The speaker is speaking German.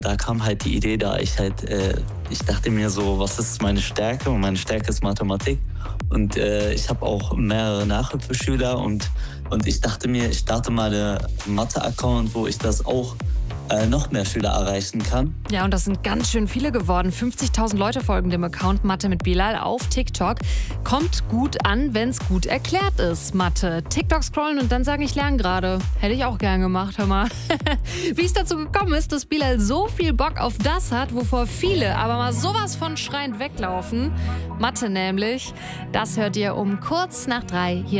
Da kam halt die Idee, ich dachte mir so, was ist meine Stärke? Und meine Stärke ist Mathematik. Und ich habe auch mehrere Nachhilfeschüler und ich dachte mir, ich starte mal einen Mathe-Account, wo ich das auch noch mehr Schüler erreichen kann. Ja, und das sind ganz schön viele geworden. 50.000 Leute folgen dem Account Mathe mit Bilal auf TikTok. Kommt gut an, wenn es gut erklärt ist, Mathe. TikTok scrollen und dann sagen, ich lerne gerade. Hätte ich auch gern gemacht, hör mal. Wie es dazu gekommen ist, dass Bilal so viel Bock auf das hat, wovor viele aber mal sowas von schreiend weglaufen. Mathe nämlich. Das hört ihr um kurz nach 3 hier